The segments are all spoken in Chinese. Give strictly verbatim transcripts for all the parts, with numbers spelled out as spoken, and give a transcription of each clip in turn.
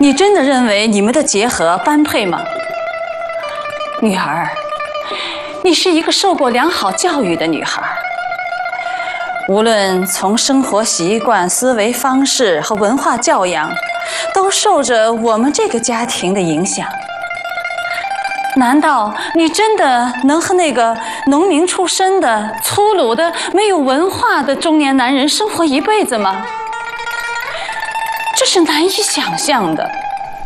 你真的认为你们的结合般配吗？女儿，你是一个受过良好教育的女孩，无论从生活习惯、思维方式和文化教养，都受着我们这个家庭的影响。难道你真的能和那个农民出身的、粗鲁的、没有文化的中年男人生活一辈子吗？这是难以想象的。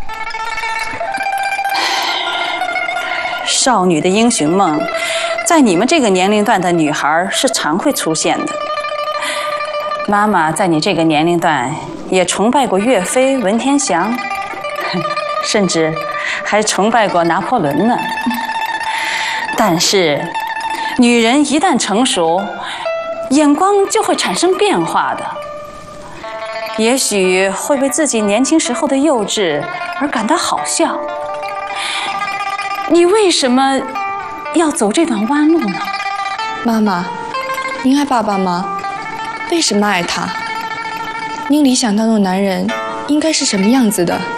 少女的英雄梦，在你们这个年龄段的女孩是常会出现的。妈妈在你这个年龄段也崇拜过岳飞、文天祥，甚至还崇拜过拿破仑呢。但是，女人一旦成熟，眼光就会产生变化的。也许会为自己年轻时候的幼稚而感到好笑。你为什么要走这段弯路呢？ 妈妈，您爱爸爸吗？为什么爱他？您理想当中的男人应该是什么样子的？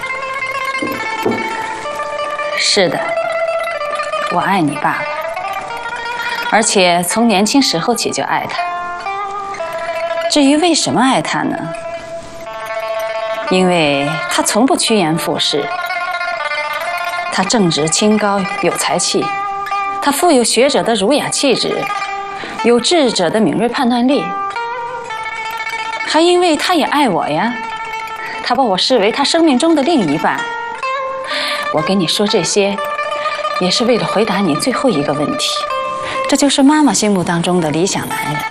是的，我爱你爸爸，而且从年轻时候起就爱他。至于为什么爱他呢？因为他从不趋炎附势，他正直清高有才气，他富有学者的儒雅气质，有智者的敏锐判断力，还因为他也爱我呀，他把我视为他生命中的另一半。我跟你说这些，也是为了回答你最后一个问题，这就是妈妈心目当中的理想男人。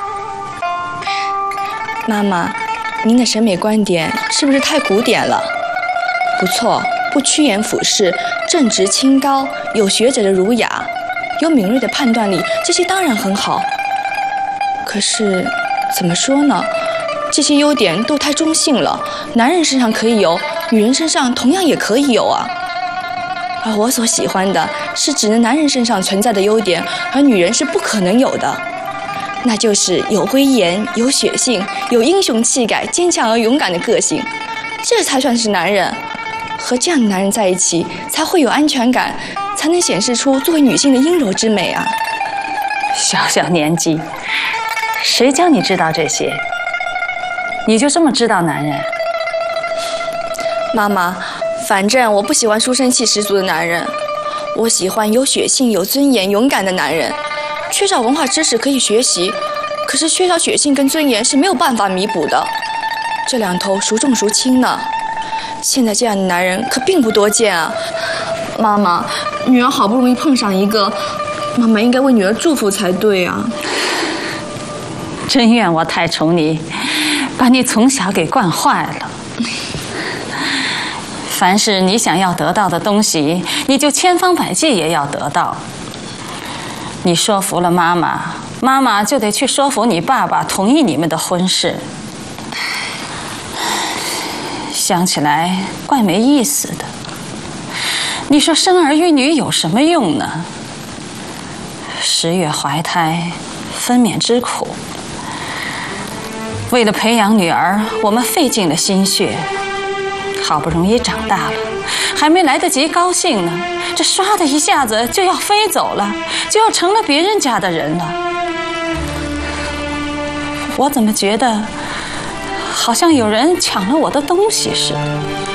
妈妈，您的审美观点是不是太古典了？不错，不趋炎附势，正直清高，有学者的儒雅，有敏锐的判断力，这些当然很好。可是，怎么说呢？这些优点都太中性了，男人身上可以有，女人身上同样也可以有啊。而我所喜欢的是只能男人身上存在的优点，而女人是不可能有的，那就是有威严、有血性、有英雄气概、坚强而勇敢的个性，这才算是男人。和这样的男人在一起，才会有安全感，才能显示出作为女性的阴柔之美啊。 小小年纪，谁教你知道这些？你就这么知道男人？ 妈妈，反正我不喜欢书生气十足的男人，我喜欢有血性、有尊严、勇敢的男人。缺少文化知识可以学习，可是缺少血性跟尊严是没有办法弥补的，这两头孰重孰轻呢？现在这样的男人可并不多见啊。妈妈，女儿好不容易碰上一个，妈妈应该为女儿祝福才对啊。 真怨我太宠你，把你从小给惯坏了。凡是你想要得到的东西，你就千方百计也要得到。你说服了妈妈，妈妈就得去说服你爸爸同意你们的婚事。想起来怪没意思的。你说生儿育女有什么用呢？十月怀胎，分娩之苦。为了培养女儿，我们费尽了心血，好不容易长大了，还没来得及高兴呢，这唰的一下子就要飞走了，就要成了别人家的人了。我怎么觉得好像有人抢了我的东西似的？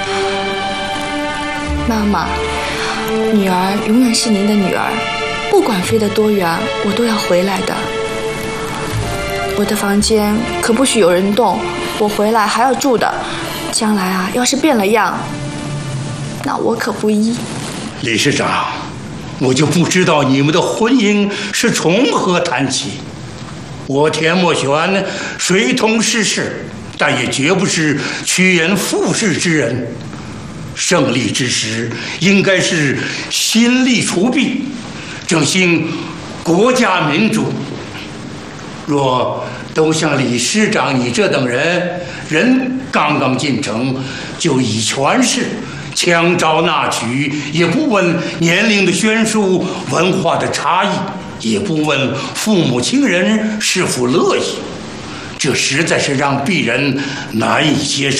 妈妈，女儿永远是您的女儿，不管飞得多远，我都要回来的。我的房间可不许有人动，我回来还要住的。将来啊，要是变了样，那我可不依。 理事长，我就不知道你们的婚姻是从何谈起。我田墨玄随同世事，但也绝不是趋炎附势之人。胜利之时，应该是新力除弊，振兴国家民主。若都像理事长你这等人，人刚刚进城就以权势枪招纳取，也不问年龄的悬殊、文化的差异，也不问父母亲人是否乐意，这实在是让鄙人难以接受。